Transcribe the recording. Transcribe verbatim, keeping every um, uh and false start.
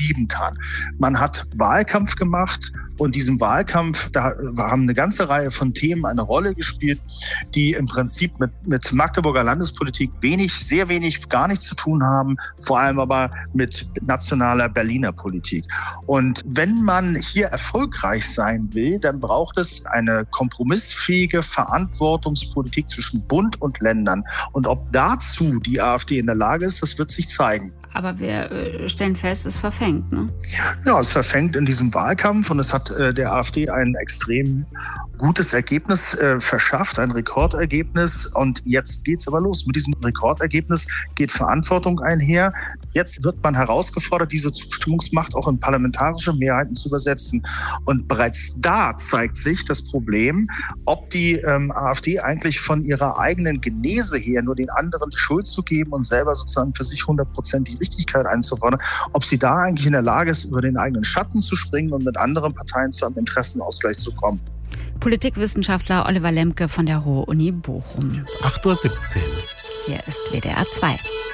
schieben kann. Man hat Wahlkampf gemacht. Und diesem Wahlkampf, da haben eine ganze Reihe von Themen eine Rolle gespielt, die im Prinzip mit, mit Magdeburger Landespolitik wenig, sehr wenig, gar nichts zu tun haben, vor allem aber mit nationaler Berliner Politik. Und wenn man hier erfolgreich sein will, dann braucht es eine kompromissfähige Verantwortungspolitik zwischen Bund und Ländern. Und ob dazu die AfD in der Lage ist, das wird sich zeigen. Aber wir stellen fest, es verfängt, ne? Ja, es verfängt in diesem Wahlkampf und es hat äh, der AfD ein extrem gutes Ergebnis äh, verschafft, ein Rekordergebnis. Und jetzt geht's aber los. Mit diesem Rekordergebnis geht Verantwortung einher. Jetzt wird man herausgefordert, diese Zustimmungsmacht auch in parlamentarische Mehrheiten zu übersetzen. Und bereits da zeigt sich das Problem, ob die ähm, AfD eigentlich von ihrer eigenen Genese her nur den anderen die Schuld zu geben und selber sozusagen für sich hundert Prozent die Richtigkeit einzufordern, ob sie da eigentlich in der Lage ist, über den eigenen Schatten zu springen und mit anderen Parteien zu einem Interessenausgleich zu kommen. Politikwissenschaftler Oliver Lemke von der Ruhr-Uni Bochum. acht Uhr siebzehn. Hier ist W D R zwei.